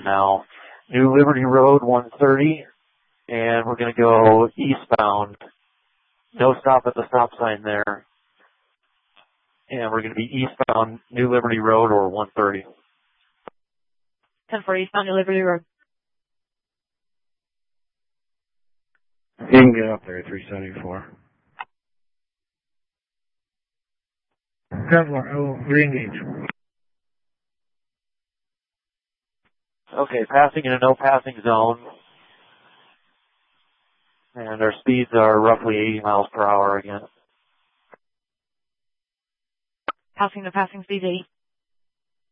now. New Liberty Road 130, and we're going to go eastbound. No stop at the stop sign there. And we're going to be eastbound New Liberty Road or 130. 10 for eastbound New Liberty Road. You can get up there, 374. 10-4, I will re-engage. Okay, passing in a no passing zone. And our speeds are roughly 80 miles per hour again. Passing the passing speed 80.